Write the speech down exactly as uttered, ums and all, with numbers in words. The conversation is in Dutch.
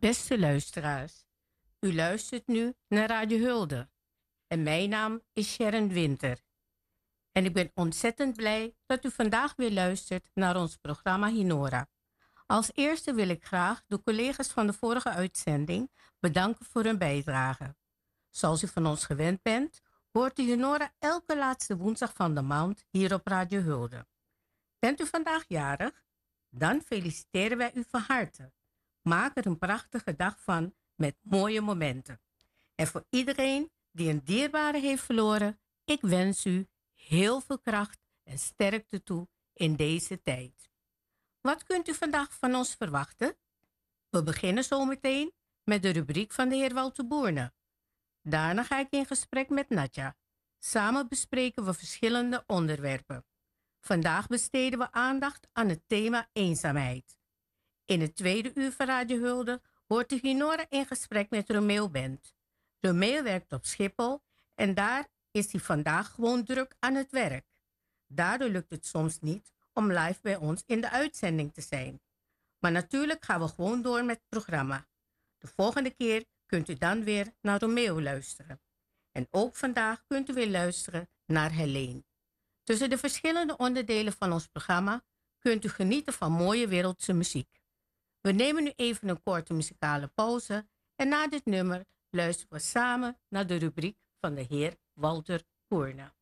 Beste luisteraars, u luistert nu naar Radio Hulde. En mijn naam is Sharon Winter. En ik ben ontzettend blij dat u vandaag weer luistert naar ons programma Hinora. Als eerste wil ik graag de collega's van de vorige uitzending bedanken voor hun bijdrage. Zoals u van ons gewend bent, hoort de Hinora elke laatste woensdag van de maand hier op Radio Hulde. Bent u vandaag jarig? Dan feliciteren wij u van harte. Maak er een prachtige dag van met mooie momenten. En voor iedereen die een dierbare heeft verloren, ik wens u heel veel kracht en sterkte toe in deze tijd. Wat kunt u vandaag van ons verwachten? We beginnen zometeen met de rubriek van de heer Walter Boerne. Daarna ga ik in gesprek met Nadja. Samen bespreken we verschillende onderwerpen. Vandaag besteden we aandacht aan het thema eenzaamheid. In het tweede uur van Radio Hulde hoort de Hinora in gesprek met Romeo Bent. Romeo werkt op Schiphol en daar is hij vandaag gewoon druk aan het werk. Daardoor lukt het soms niet om live bij ons in de uitzending te zijn. Maar natuurlijk gaan we gewoon door met het programma. De volgende keer kunt u dan weer naar Romeo luisteren. En ook vandaag kunt u weer luisteren naar Helene. Tussen de verschillende onderdelen van ons programma kunt u genieten van mooie wereldse muziek. We nemen nu even een korte muzikale pauze en na dit nummer luisteren we samen naar de rubriek van de heer Walter Boerne.